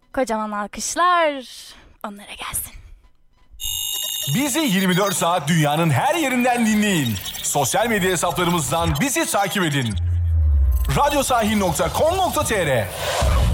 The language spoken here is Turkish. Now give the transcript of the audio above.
Kocaman alkışlar onlara gelsin. Bizi 24 saat dünyanın her yerinden dinleyin. Sosyal medya hesaplarımızdan bizi takip edin. Radyosahil.com.tr